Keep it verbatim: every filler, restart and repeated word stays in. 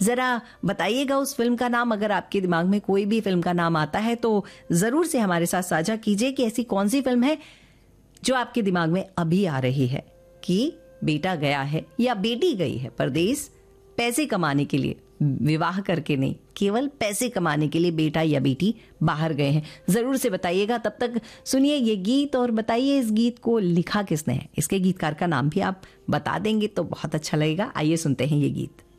जरा बताइएगा उस फिल्म का नाम। अगर आपके दिमाग में कोई भी फिल्म का नाम आता है तो जरूर से हमारे साथ साझा कीजिए कि ऐसी कौन सी फिल्म है जो आपके दिमाग में अभी आ रही है कि बेटा गया है या बेटी गई है परदेश पैसे कमाने के लिए, विवाह करके नहीं, केवल पैसे कमाने के लिए बेटा या बेटी बाहर गए हैं। जरूर से बताइएगा। तब तक सुनिए ये गीत और बताइए इस गीत को लिखा किसने है। इसके गीतकार का नाम भी आप बता देंगे तो बहुत अच्छा लगेगा। आइए सुनते हैं ये गीत।